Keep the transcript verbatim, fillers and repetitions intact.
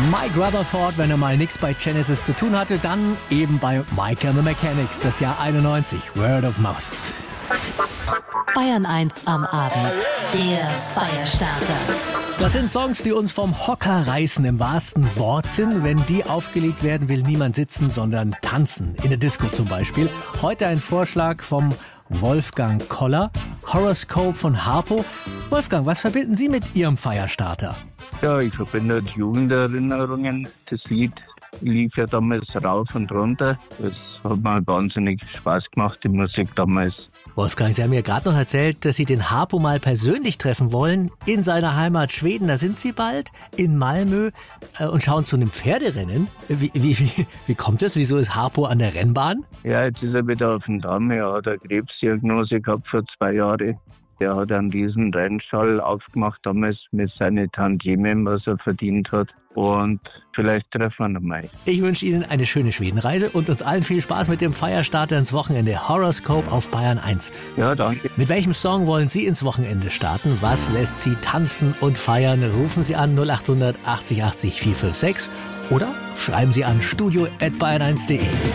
Mike Rutherford, wenn er mal nichts bei Genesis zu tun hatte, dann eben bei Mike and the Mechanics, das Jahr einundneunzig, Word of Mouth. Bayern eins am Abend, der Feierstarter. Das sind Songs, die uns vom Hocker reißen im wahrsten Wortsinn. Wenn die aufgelegt werden, will niemand sitzen, sondern tanzen. In der Disco zum Beispiel. Heute ein Vorschlag vom Wolfgang Koller. Horoscope von Harpo. Wolfgang, was verbinden Sie mit Ihrem Feierstarter? Ja, ich verbinde die Jugenderinnerungen. Das Lied lief ja damals rauf und runter. Es hat mir wahnsinnig Spaß gemacht, die Musik damals. Wolfgang, Sie haben mir gerade noch erzählt, dass Sie den Harpo mal persönlich treffen wollen. In seiner Heimat Schweden, da sind Sie bald, in Malmö, äh, und schauen zu einem Pferderennen. Wie, wie, wie, wie kommt das? Wieso ist Harpo an der Rennbahn? Ja, jetzt ist er wieder auf dem Damm. Er hat eine Krebsdiagnose gehabt vor zwei Jahren. Er hat einen riesen Rennstall aufgemacht, damals mit seinen Tantiemen, was er verdient hat. Und vielleicht treffen wir noch mal. Ich wünsche Ihnen eine schöne Schwedenreise und uns allen viel Spaß mit dem Feierstarter ins Wochenende. Horoscope auf Bayern eins. Ja, danke. Mit welchem Song wollen Sie ins Wochenende starten? Was lässt Sie tanzen und feiern? Rufen Sie an null acht hundert achtzig achtzig vier fünf sechs oder schreiben Sie an studio at bayern eins punkt de.